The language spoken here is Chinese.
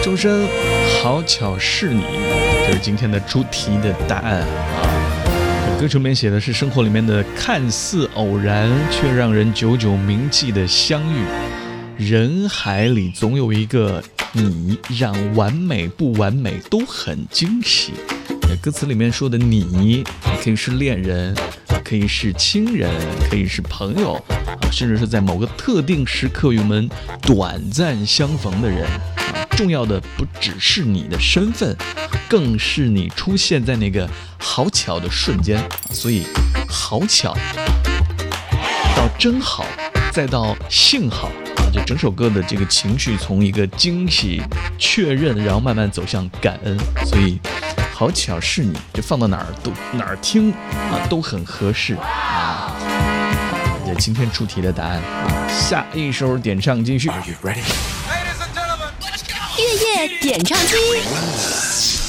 说声好巧是你，这是今天的出题的答案啊。歌词里面写的是生活里面的看似偶然却让人久久铭记的相遇，人海里总有一个你，让完美不完美都很惊喜。歌词里面说的你可以是恋人，可以是亲人，可以是朋友，甚至是在某个特定时刻与我们短暂相逢的人。重要的不只是你的身份，更是你出现在那个好巧的瞬间。所以好巧到真好，再到幸好，这整首歌的这个情绪从一个惊喜确认，然后慢慢走向感恩。所以好巧是你，就放到哪儿听都很合适啊。这今天出题的答案，下一首点唱继续。 Are you ready? 月夜点唱机。